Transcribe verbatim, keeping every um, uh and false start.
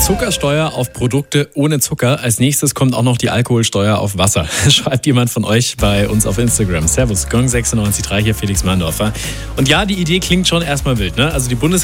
Zuckersteuer auf Produkte ohne Zucker. Als nächstes kommt auch noch die Alkoholsteuer auf Wasser. Schreibt jemand von euch bei uns auf Instagram. Servus, Gong sechsundneunzig Komma drei, hier Felix Manndorfer. Und ja, die Idee klingt schon erstmal wild, ne? Also die Bundes